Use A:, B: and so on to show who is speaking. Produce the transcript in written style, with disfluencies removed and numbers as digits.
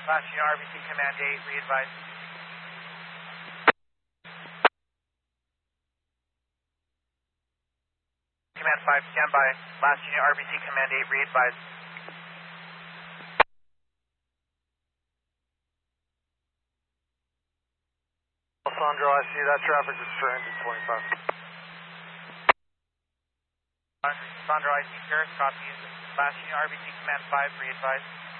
A: Last unit RBC Command 8, re-advise. Command 5, stand by. Last unit RBC Command 8, re-advise.
B: Sandro, I see that traffic is for engine 25.
A: Sandro, I see Paris, copies. Last unit RBC Command 5, re-advise.